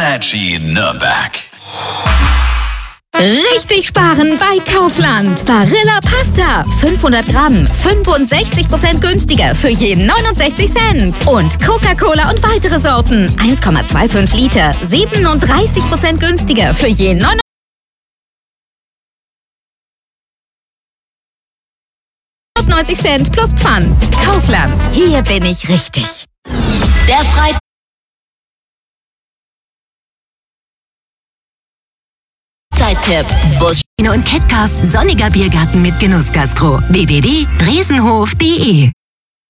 Energy Nürnberg. Richtig sparen bei Kaufland. Barilla Pasta. 500 Gramm. 65% günstiger für jeden 69 Cent. Und Coca-Cola und weitere Sorten. 1,25 Liter. 37% günstiger für jeden 99 Cent plus Pfand. Kaufland. Hier bin ich richtig. Der Freizeit-Tipp. Buschine und Catcars. Sonniger Biergarten mit Genussgastro. www.resenhof.de